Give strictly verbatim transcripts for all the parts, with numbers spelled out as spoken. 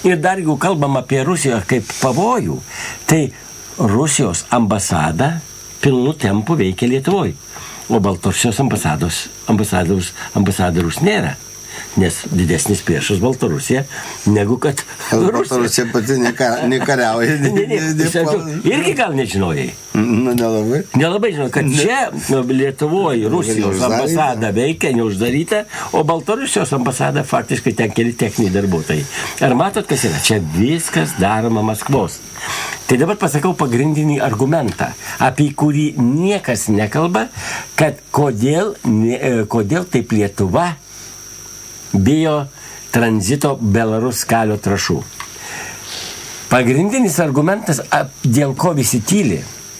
Ir dar jeigu kalbam apie Rusiją kaip pavojų, tai Rusijos ambasada pilnu tempu veikia Lietuvoje, o Baltarusijos ambasados, ambasadorius, ambasadorius nėra. Nes didesnis priešas Baltarusija negu kad Rusija. Baltarusija pati nekariauja. Ne, ne, ne, irgi gal nežinojai. Nu, nelabai. Nelabai žinau, kad čia Lietuvoje Rusijos ambasada veikia, neuždaryta, o Baltarusijos ambasada faktiškai ten keli techniniai darbuotojai. Ar matot, kas yra? Čia viskas daroma Maskvos. Tai dabar pasakau pagrindinį argumentą, apie kurį niekas nekalba, kad kodėl, kodėl taip Lietuva bijo tranzito Belarus kalio trąšų. Pagrindinis argumentas, dėl ko visi tyli.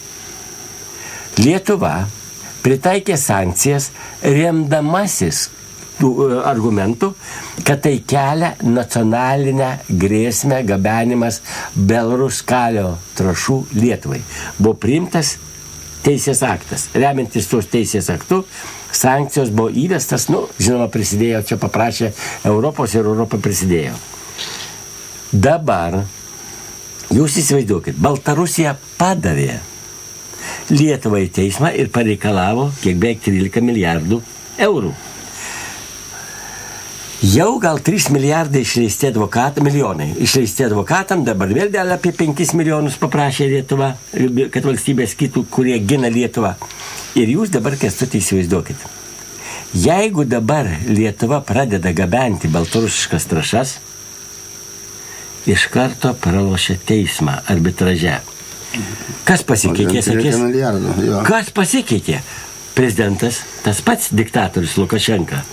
Lietuva pritaikė sankcijas remdamasis tų argumentų, kad tai kelia nacionalinę grėsmę gabenimas Belarus kalio trąšų Lietuvai. Buvo priimtas teisės aktas. Remiantis tos teisės aktų, sankcijos buvo įvestas, nu, žinoma, prisidėjo, čia paprašė Europos ir Europa prisidėjo. Dabar, jūs įsivaizduokit, Baltarusija padavė Lietuvą į teismą ir pareikalavo kiek beveik trylika milijardų eurų. Jau gal trys milijardai išleisti advokatam, milijonai išleisti advokatam, dabar vėl dėl apie penkis milijonus paprašė Lietuva, kad valstybė skirtų, kurie gina Lietuvą. Ir jūs dabar, Kęstuti, įsivaizduokit. Jeigu dabar Lietuva pradeda gabenti baltarusiškas trąšas, iš karto pralošia teismą arbitraže. Kas pasikeitė, sakys? Kas pasikeitė? Prezidentas, tas pats diktatorius Lukašenka.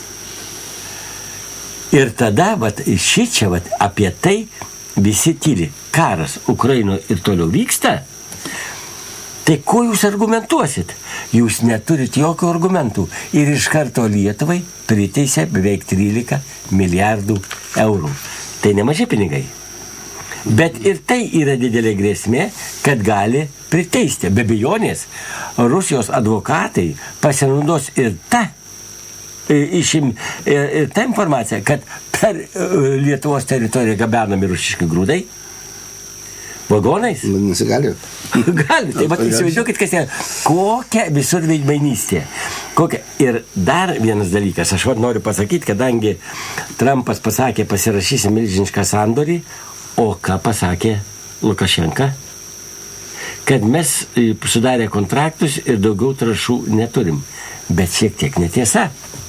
Ir tada, vat, šičia, vat, apie tai visi tyli. Karas Ukrainoje ir toliau vyksta. Tai ko jūs argumentuosit? Jūs neturit jokių argumentų. Ir iš karto Lietuvai priteisė beveik trylika milijardų eurų. Tai nemaži pinigai. Bet ir tai yra didelė grėsmė, kad gali priteisti. Be abejonės, Rusijos advokatai pasinaudos ir ta išim ir ta informacija, kad per Lietuvos teritoriją gabenami rusiški grūdai vagonais. Nesigali. Gali. Tai vat įsivaizduokit, kas yra. Kokia visur veidmainystė. Kokia. Ir dar vienas dalykas, aš vat noriu pasakyti, kadangi Trumpas pasakė, pasirašysi milžinišką sandorį, o ką pasakė Lukašenka? Kad mes sudarė kontraktus ir daugiau trąšų neturim. Bet šiek tiek netiesa.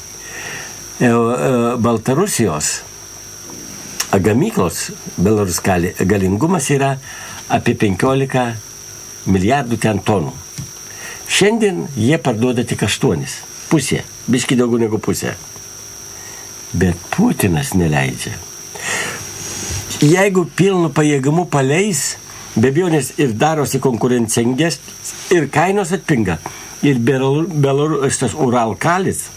Baltarusijos gamyklos Belarus galingumas yra apie penkiolika milijardų ten tonų. Šiandien jie parduoda tik aštuonis. Pusė. Biški daugiau negu pusė. Bet Putinas neleidžia. Jeigu pilnu pajėgumu paleis, be abejonės ir darosi konkurencingas, ir kainos atpinga. Ir Belarus, tas Uralkalis,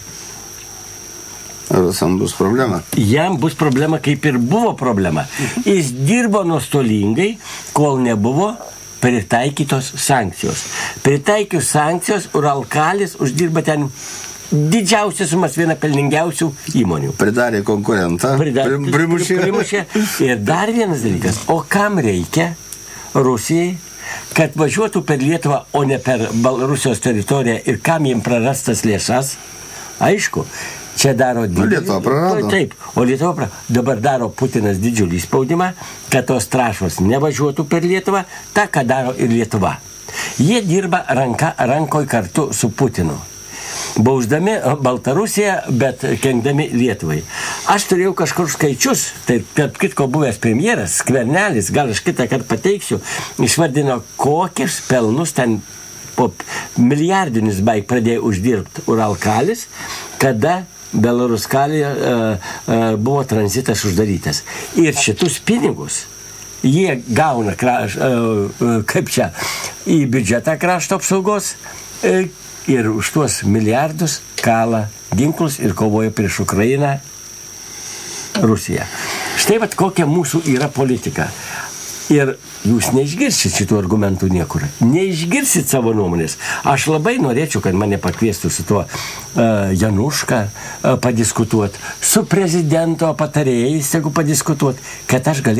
Rusam bus problema. Jam bus problema, kaip ir buvo problema. Jis dirbo nuostolingai, kol nebuvo pritaikytos sankcijos. Pritaikius sankcijos, Uralkalis uždirba ten didžiausias sumas, viena pelningiausių įmonių. Pridarė konkurentą. Pridarė, primušė. primušė. Ir dar vienas dalykas. O kam reikia Rusijai, kad važiuotų per Lietuvą, o ne per Rusijos teritoriją, ir kam jiems prarastas lėšas? Aišku, čia daro didžiulį... Lietuva prarado. Taip, o Lietuva prarado. Dabar daro Putinas didžiulį spaudimą, kad tos trąšos nevažiuotų per Lietuvą, tą, ką daro ir Lietuva. Jie dirba ranka, rankoj kartu su Putinu. Bausdami Baltarusiją, bet kenkdami Lietuvai. Aš turėjau kažkur skaičius, tai tarp kitko buvęs premjeras, Skvernelis, gal aš kitą kartą pateiksiu, išvardino, kokius pelnus ten po milijardinius beveik pradėjo uždirbti Uralkalis, kada Belarus kalėje uh, uh, buvo tranzitas uždarytas. Ir šitus pinigus jie gauna, kraš, uh, uh, kaip čia, į biudžetą krašto apsaugos uh, ir už tuos milijardus kala ginklus ir kovoja prieš Ukrainą, Rusiją. Štai vat kokia mūsų yra politika. Ir jūs neišgirsit šitų argumentų niekur. Neišgirsit savo nuomonės. Aš labai norėčiau, kad mane pakviestų su tuo uh, Januška uh, padiskutuot, su prezidento patarėjais, jeigu padiskutuot, kad aš galėčiau